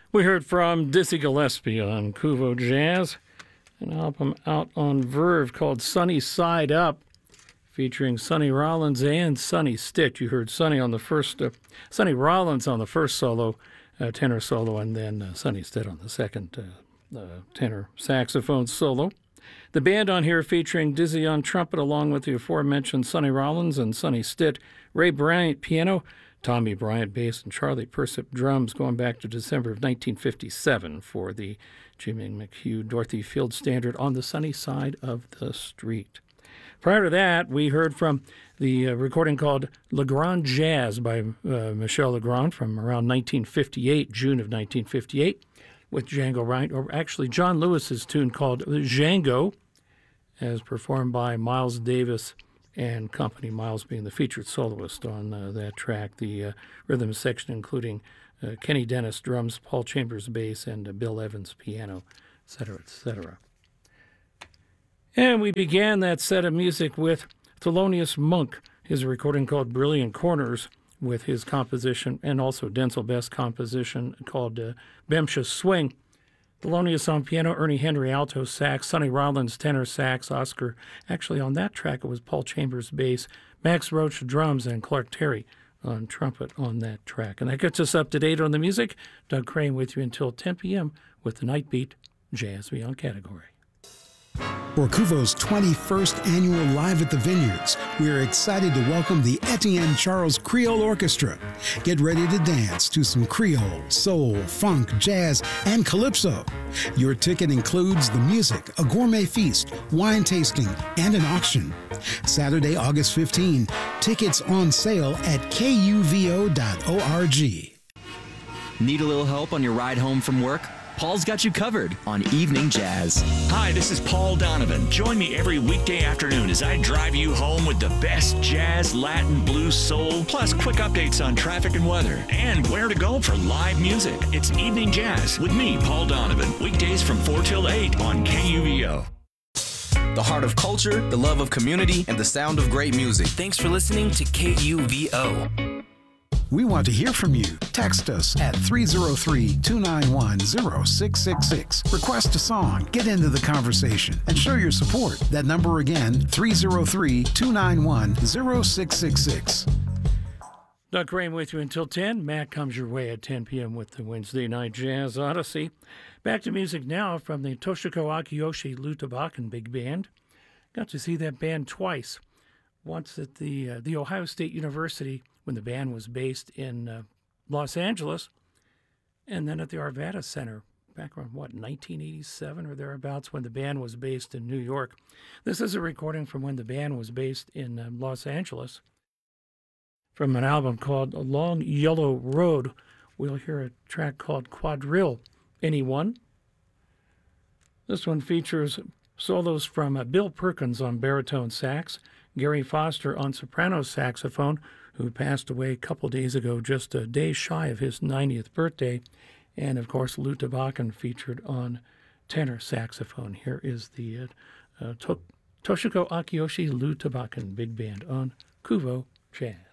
We heard from Dizzy Gillespie on Kuvo Jazz, an album out on Verve called Sunny Side Up, featuring Sonny Rollins and Sonny Stitt. You heard Sonny on the first, Sonny Rollins on the first solo, tenor solo, and then Sonny Stitt on the second tenor saxophone solo. The band on here featuring Dizzy on trumpet, along with the aforementioned Sonny Rollins and Sonny Stitt, Ray Bryant piano, Tommy Bryant bass, and Charlie Persip drums, going back to December of 1957 for the Jimmy McHugh Dorothy Field Standard On the Sunny Side of the Street. Prior to that, we heard from the recording called Legrand Jazz by Michel Legrand from around 1958, June of 1958, with Django Reinhardt, or actually John Lewis's tune called Django, as performed by Miles Davis and company, Miles being the featured soloist on that track. The rhythm section including Kenny Dennis drums, Paul Chambers bass, and Bill Evans piano, etc., etc. And we began that set of music with Thelonious Monk, his recording called Brilliant Corners, with his composition, and also Denzel Best's composition called Bemsha Swing. Thelonious on piano, Ernie Henry alto sax, Sonny Rollins tenor sax, Oscar. Actually, on that track, it was Paul Chambers bass, Max Roach drums, and Clark Terry on trumpet on that track. And that gets us up to date on the music. Doug Crane with you until 10 p.m. with the Night Beat Jazz Beyond Category. For Kuvo's 21st annual Live at the Vineyards, we are excited to welcome the Etienne Charles Creole Orchestra. Get ready to dance to some Creole, soul, funk, jazz, and calypso. Your ticket includes the music, a gourmet feast, wine tasting, and an auction. Saturday, August 15. Tickets on sale at kuvo.org. Need a little help on your ride home from work? Paul's got you covered on Evening Jazz. Hi, this is Paul Donovan. Join me every weekday afternoon as I drive you home with the best jazz, Latin, blues, soul, plus quick updates on traffic and weather, and where to go for live music. It's Evening Jazz with me, Paul Donovan, weekdays from 4 till 8 on KUVO. The heart of culture, the love of community, and the sound of great music. Thanks for listening to KUVO. We want to hear from you. Text us at 303-291-0666. Request a song, get into the conversation, and show your support. That number again, 303-291-0666. Doug Crane with you until 10. Matt comes your way at 10 p.m. with the Wednesday Night Jazz Odyssey. Back to music now from the Toshiko Akiyoshi Lutabakan Big Band. Got to see that band twice. Once at the Ohio State University when the band was based in Los Angeles, and then at the Arvada Center back around, 1987 or thereabouts, when the band was based in New York. This is a recording from when the band was based in Los Angeles, from an album called A Long Yellow Road. We'll hear a track called Quadrille. Anyone? This one features solos from Bill Perkins on baritone sax, Gary Foster on soprano saxophone, who passed away a couple days ago, just a day shy of his 90th birthday, and of course Lutabakan featured on tenor saxophone. Here is the Toshiko Akiyoshi Lutabakan Big Band on Kuvo Jazz.